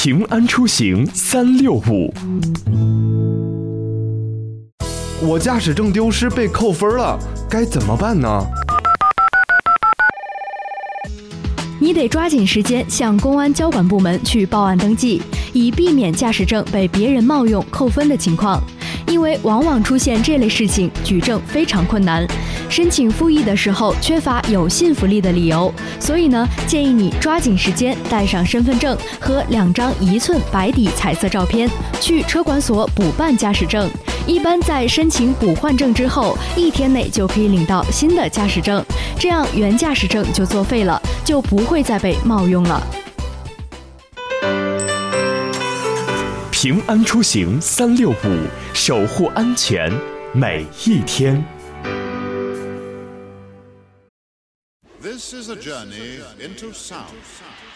平安出行365。 我驾驶证丢失被扣分了，该怎么办呢？ 你得抓紧时间向公安交管部门去报案登记，以避免驾驶证被别人冒用扣分的情况。因为往往出现这类事情，举证非常困难，申请复议的时候缺乏有信服力的理由，所以呢，建议你抓紧时间带上身份证和2张1寸白底彩色照片，去车管所补办驾驶证。一般在申请补换证之后1天内就可以领到新的驾驶证，这样原驾驶证就作废了，就不会再被冒用了。 平安出行365，守护安全每一天。 This is a journey into sound.